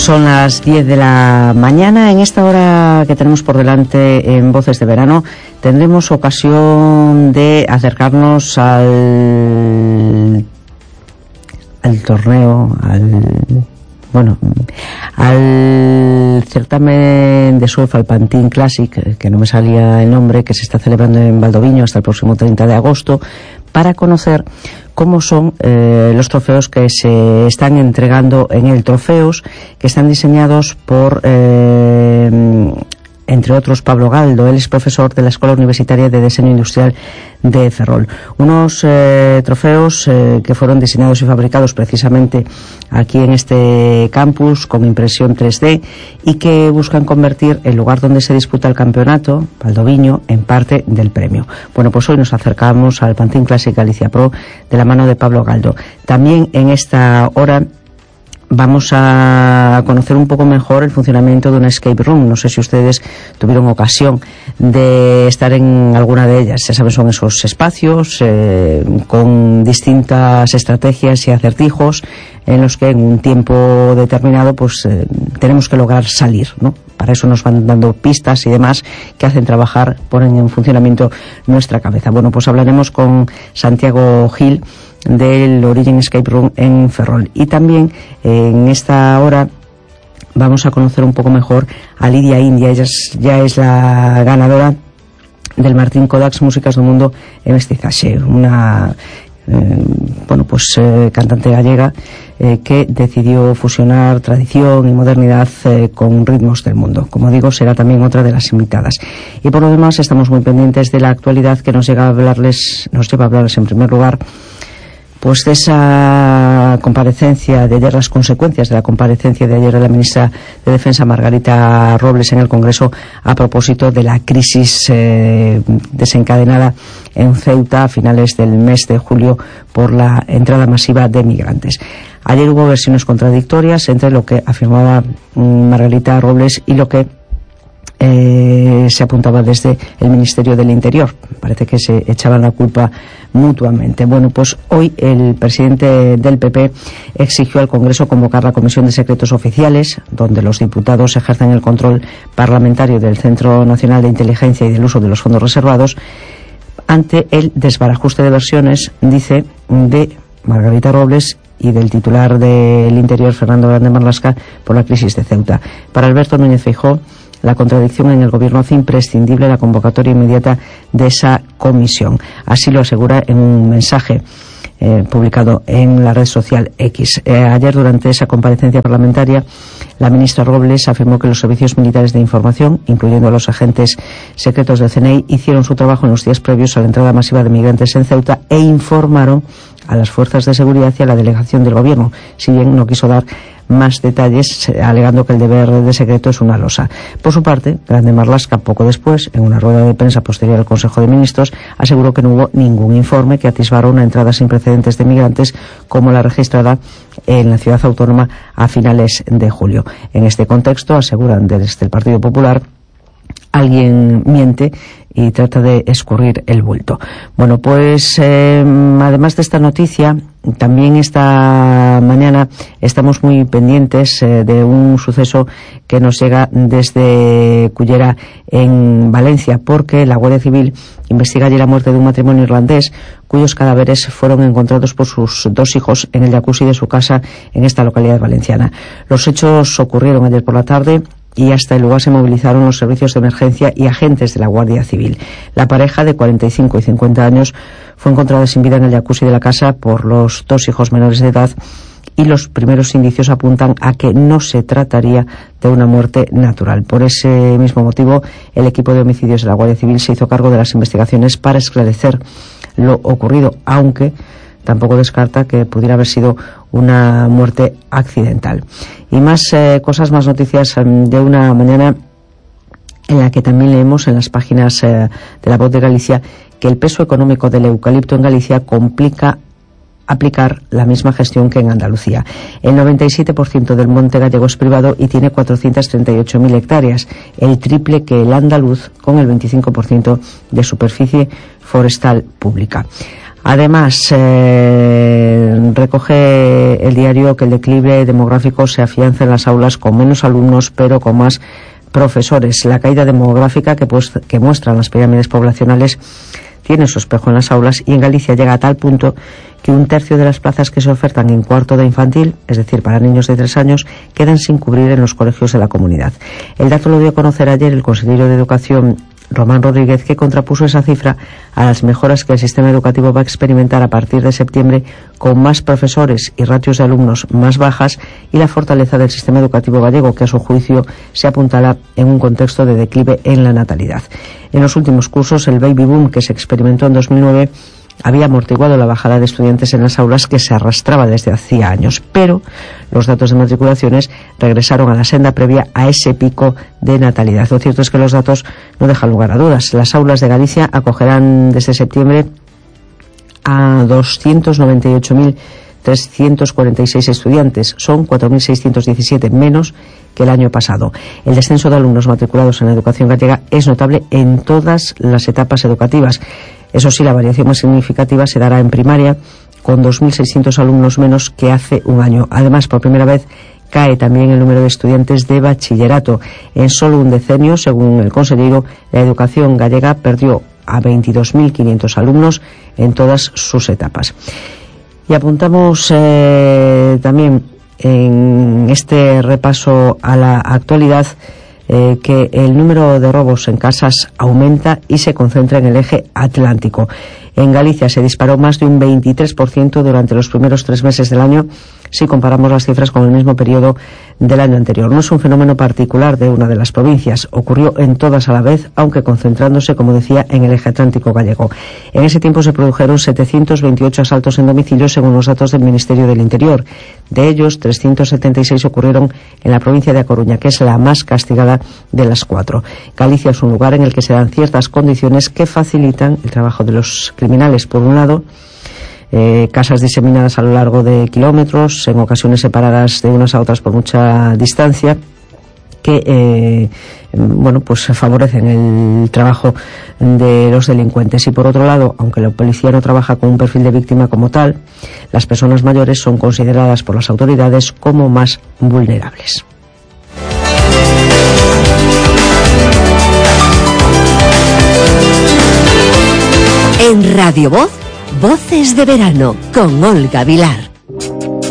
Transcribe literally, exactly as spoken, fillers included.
Son las diez de la mañana. En esta hora que tenemos por delante en Voces de Verano tendremos ocasión de acercarnos al al torneo, al bueno, al certamen de surf Alpantine Classic, que no me salía el nombre, que se está celebrando en Valdoviño hasta el próximo treinta de agosto, para conocer cómo son eh, los trofeos que se están entregando en el Trofeos, que están diseñados por, eh, entre otros, Pablo Galdo. Él es profesor de la Escuela Universitaria de Diseño Industrial de Ferrol. Unos eh, trofeos eh, que fueron diseñados y fabricados precisamente aquí en este campus con impresión tres D y que buscan convertir el lugar donde se disputa el campeonato, Valdoviño, en parte del premio. Bueno, pues hoy nos acercamos al Alpantine Classic Galicia Pro de la mano de Pablo Galdo. También en esta hora vamos a conocer un poco mejor el funcionamiento de una escape room. No sé si ustedes tuvieron ocasión de estar en alguna de ellas. Ya saben, son esos espacios eh, con distintas estrategias y acertijos en los que en un tiempo determinado pues eh, tenemos que lograr salir, ¿no? Para eso nos van dando pistas y demás que hacen trabajar, ponen en funcionamiento nuestra cabeza. Bueno, pues hablaremos con Santiago Gil del Origin Escape Room en Ferrol. Y también eh, en esta hora vamos a conocer un poco mejor a Lidia India. Ella es, ya es la ganadora del Martín Kodaks Músicas do Mundo en Mestizaxe, una eh, bueno pues eh, cantante gallega eh, que decidió fusionar tradición y modernidad eh, con ritmos del mundo. Como digo, será también otra de las invitadas. Y por lo demás estamos muy pendientes de la actualidad que nos llega a hablarles, nos lleva a hablarles en primer lugar pues de esa comparecencia de ayer, las consecuencias de la comparecencia de ayer de la ministra de Defensa Margarita Robles en el Congreso a propósito de la crisis eh, desencadenada en Ceuta a finales del mes de julio por la entrada masiva de migrantes. Ayer hubo versiones contradictorias entre lo que afirmaba mm, Margarita Robles y lo que Eh, se apuntaba desde el Ministerio del Interior. Parece que se echaban la culpa mutuamente. Bueno, pues hoy el presidente del P P exigió al Congreso convocar la Comisión de Secretos Oficiales, donde los diputados ejercen el control parlamentario del Centro Nacional de Inteligencia y del uso de los fondos reservados, ante el desbarajuste de versiones, dice, de Margarita Robles y del titular del Interior, Fernando Grande Marlaska, por la crisis de Ceuta. Para Alberto Núñez Feijóo, la contradicción en el gobierno hace imprescindible la convocatoria inmediata de esa comisión. Así lo asegura en un mensaje eh, publicado en la red social X. Eh, ayer, durante esa comparecencia parlamentaria, la ministra Robles afirmó que los servicios militares de información, incluyendo a los agentes secretos del C N I, hicieron su trabajo en los días previos a la entrada masiva de migrantes en Ceuta e informaron a las fuerzas de seguridad y a la delegación del gobierno, si bien no quiso dar más detalles, alegando que el deber de secreto es una losa. Por su parte, Grande Marlaska, poco después, en una rueda de prensa posterior al Consejo de Ministros, aseguró que no hubo ningún informe que atisbara una entrada sin precedentes de migrantes como la registrada en la ciudad autónoma a finales de julio. En este contexto, aseguran desde el Partido Popular, alguien miente y trata de escurrir el bulto. Bueno, pues eh, además de esta noticia, también esta mañana estamos muy pendientes eh, de un suceso que nos llega desde Cullera, en Valencia, porque la Guardia Civil investiga allí la muerte de un matrimonio irlandés cuyos cadáveres fueron encontrados por sus dos hijos en el jacuzzi de su casa en esta localidad valenciana. Los hechos ocurrieron ayer por la tarde y hasta el lugar se movilizaron los servicios de emergencia y agentes de la Guardia Civil. La pareja, de cuarenta y cinco y cincuenta años, fue encontrada sin vida en el jacuzzi de la casa por los dos hijos menores de edad y los primeros indicios apuntan a que no se trataría de una muerte natural. Por ese mismo motivo, el equipo de homicidios de la Guardia Civil se hizo cargo de las investigaciones para esclarecer lo ocurrido, aunque tampoco descarta que pudiera haber sido una muerte accidental. Y más eh, cosas, más noticias eh, de una mañana en la que también leemos en las páginas eh, de La Voz de Galicia que el peso económico del eucalipto en Galicia complica aplicar la misma gestión que en Andalucía. El noventa y siete por ciento del monte gallego es privado y tiene cuatrocientas treinta y ocho mil hectáreas, el triple que el andaluz, con el veinticinco por ciento de superficie forestal pública. Además, eh, recoge el diario que el declive demográfico se afianza en las aulas con menos alumnos, pero con más profesores. La caída demográfica que, pues, que muestran las pirámides poblacionales tiene su espejo en las aulas, y en Galicia llega a tal punto que un tercio de las plazas que se ofertan en cuarto de infantil, es decir, para niños de tres años, quedan sin cubrir en los colegios de la comunidad. El dato lo dio a conocer ayer el consejero de Educación, Román Rodríguez, que contrapuso esa cifra a las mejoras que el sistema educativo va a experimentar a partir de septiembre, con más profesores y ratios de alumnos más bajas, y la fortaleza del sistema educativo gallego, que a su juicio se apuntala en un contexto de declive en la natalidad. En los últimos cursos, el baby boom que se experimentó en dos mil nueve había amortiguado la bajada de estudiantes en las aulas que se arrastraba desde hacía años, pero los datos de matriculaciones regresaron a la senda previa a ese pico de natalidad. Lo cierto es que los datos no dejan lugar a dudas. Las aulas de Galicia acogerán desde septiembre a doscientos noventa y ocho mil trescientos cuarenta y seis estudiantes. Son cuatro mil seiscientos diecisiete menos que el año pasado. El descenso de alumnos matriculados en la educación gallega es notable en todas las etapas educativas. Eso sí, la variación más significativa se dará en primaria, con dos mil seiscientos alumnos menos que hace un año. Además, por primera vez cae también el número de estudiantes de bachillerato. En solo un decenio, según el consejero, la educación gallega perdió a veintidós mil quinientos alumnos en todas sus etapas. Y apuntamos eh, también en este repaso a la actualidad Eh, que el número de robos en casas aumenta y se concentra en el eje atlántico. En Galicia se disparó más de un veintitrés por ciento durante los primeros tres meses del año, si comparamos las cifras con el mismo periodo del año anterior. No es un fenómeno particular de una de las provincias, ocurrió en todas a la vez, aunque concentrándose, como decía, en el eje atlántico gallego. En ese tiempo se produjeron setecientos veintiocho asaltos en domicilio, según los datos del Ministerio del Interior. De ellos, trescientos setenta y seis ocurrieron en la provincia de A Coruña, que es la más castigada de las cuatro. Galicia es un lugar en el que se dan ciertas condiciones que facilitan el trabajo de los criminales. Por un lado, Eh, casas diseminadas a lo largo de kilómetros, en ocasiones separadas de unas a otras por mucha distancia, que eh, bueno, pues favorecen el trabajo de los delincuentes. Y por otro lado, aunque la policía no trabaja con un perfil de víctima como tal, las personas mayores son consideradas por las autoridades como más vulnerables. En Radio Voz, Voces de Verano, con Olga Vilar.